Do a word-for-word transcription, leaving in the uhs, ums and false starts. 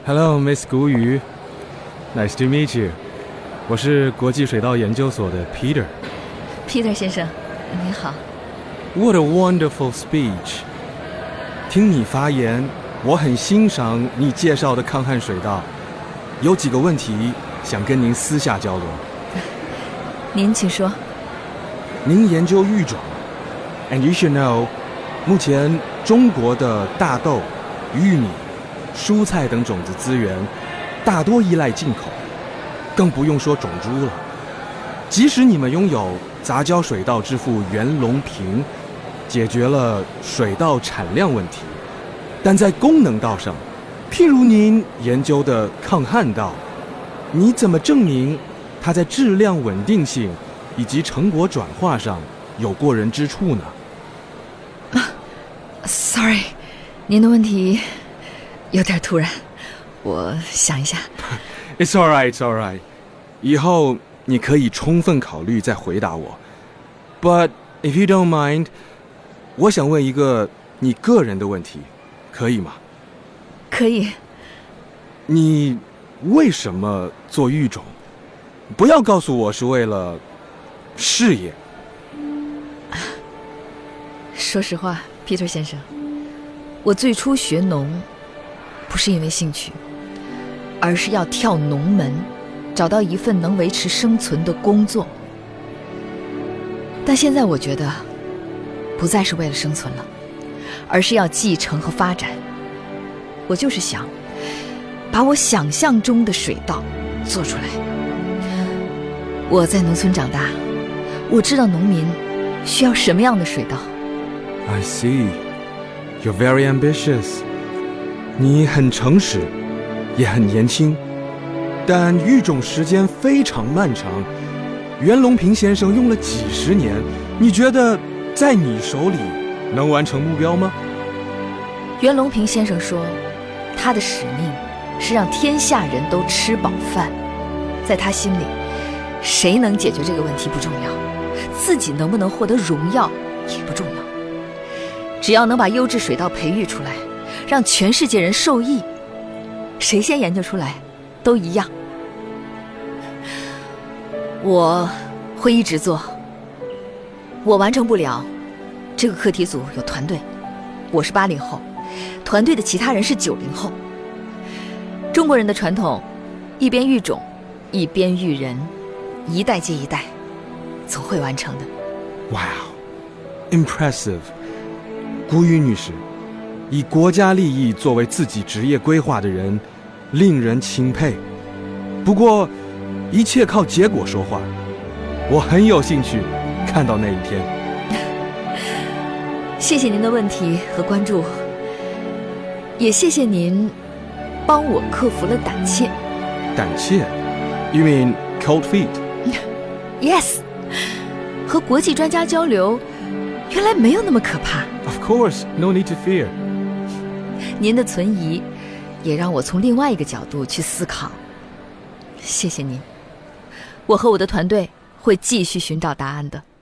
Hello, Miss 古雨 ，Nice to meet you。我是国际水稻研究所的 Peter。Peter 先生，你好。 What a wonderful speech！ 听你发言，我很欣赏你介绍的抗旱水稻。有几个问题想跟您私下交流。 您请说。 您研究育种 ，and you should know， 目前中国的大豆、玉米、蔬菜等种子资源大多依赖进口，更不用说种猪了。即使你们拥有杂交水稻之父袁隆平，解决了水稻产量问题，但在功能稻上，譬如您研究的抗旱稻，你怎么证明它在质量稳定性以及成果转化上有过人之处呢？ 啊 ，Sorry， 您的问题有点突然，我想一下。 It's all right, it's all right。以后你可以充分考虑再回答我。But if you don't mind， 我想问一个你个人的问题，可以吗？ 可以。 你为什么做育种？不要告诉我是为了事业。 说实话 ，Peter 先生，我最初学农不是因为兴趣，而是要跳农门，找到一份能维持生存的工作。但现在我觉得，不再是为了生存了，而是要继承和发展。我就是想把我想象中的水稻做出来。我在农村长大，我知道农民需要什么样的水稻。 I see. You're very ambitious. 你很诚实，也很年轻，但育种时间非常漫长。袁隆平先生用了几十年，你觉得在你手里能完成目标吗？ 袁隆平先生说，他的使命是让天下人都吃饱饭。在他心里，谁能解决这个问题不重要，自己能不能获得荣耀也不重要，只要能把优质水稻培育出来，让全世界人受益，谁先研究出来都一样。我会一直做，我完成不了这个课题组有团队，我是八零后，团队的其他人是九零后。中国人的传统，一边育种一边育人，一代接一代，总会完成的。 Wow, impressive。 古雨女士，以国家利益作为自己职业规划的人令人钦佩。不过一切靠结果说话，我很有兴趣看到那一天。 谢谢您的问题和关注，也谢谢您帮我克服了胆怯。 胆怯 You mean cold feet? Yes， 和国际专家交流原来没有那么可怕。 Of course, no need to fear。 您的存疑也让我从另外一个角度去思考，谢谢您。我和我的团队会继续寻找答案的。